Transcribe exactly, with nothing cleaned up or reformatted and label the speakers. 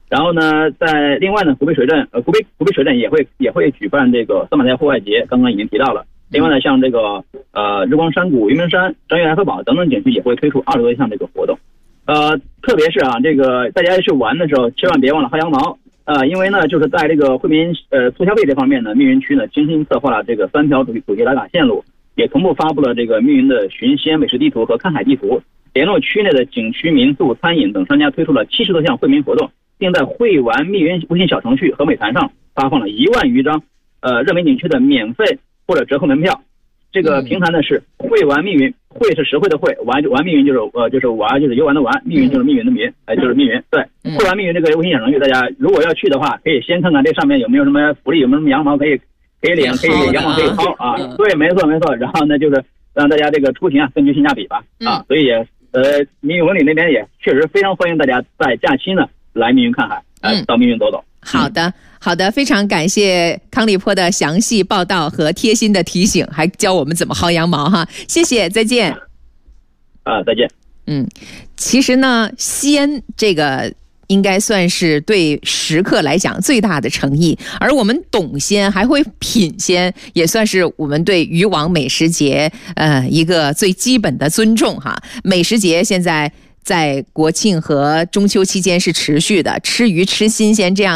Speaker 1: 然后呢，在另外呢，湖北水镇呃湖北湖北水镇也会也会举办这个三马台户外节，刚刚已经提到了。另外呢，像这个呃日光山谷、云门山、张掖来福堡等等景区也会推出二十多项这个活动。呃，特别是啊，这个大家去玩的时候，千万别忘了薅羊毛。呃，因为呢，就是在这个惠民呃促消费这方面呢，密云区呢精心策划了这个三条主主题打卡线路，也同步发布了这个密云的寻鲜美食地图和看海地图，联络区内的景区、民宿、餐饮等商家，推出了七十多项惠民活动，并在会玩密云微信小程序和美团上发放了一万余张呃热门景区的免费或者折扣门票。这个平台呢是会玩密云，会是实惠的会，玩玩密云就是呃就是玩就是游玩的玩，密云就是密云的云，哎、呃、就是密云。对，会玩密云这个微信小程序，大家如果要去的话，可以先看看这上面有没有什么福利，有没有什么羊毛可以可以领，可以羊毛可以薅啊。对，没错没错。然后呢就是让大家这个出行啊更具性价比吧啊，所以也呃密云文旅那边也确实非常欢迎大家在假期呢来密云看海，呃到密云走走。
Speaker 2: 好的好的，非常感谢康立波的详细报道和贴心的提醒，还教我们怎么薅羊毛哈，谢谢，再见。
Speaker 1: 啊，再见。
Speaker 2: 嗯，其实呢，鲜这个应该算是对食客来讲最大的诚意，而我们懂鲜还会品鲜，也算是我们对渔网美食节呃一个最基本的尊重哈。美食节现在在国庆和中秋期间是持续的，吃鱼吃新鲜这样